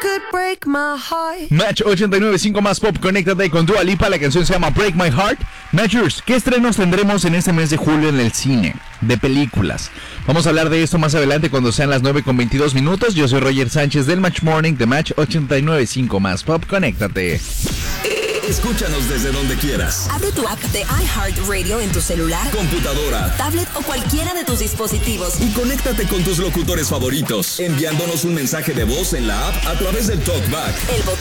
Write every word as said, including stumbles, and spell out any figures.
could break my heart. Match ochenta y nueve punto cinco más pop, conéctate con Dua Lipa, la canción se llama Break My Heart. Matchers, ¿qué estrenos tendremos en este mes de julio en el cine? De películas. Vamos a hablar de esto más adelante cuando sean las nueve con veintidós minutos. Yo soy Roger Sánchez del Match Morning de Match ochenta y nueve punto cinco más pop, conéctate. Escúchanos desde donde quieras. Abre tu app de iHeartRadio en tu celular, computadora, tablet o cualquiera de tus dispositivos. Y conéctate con tus locutores favoritos, enviándonos un mensaje de voz en la app a través del TalkBack. El botón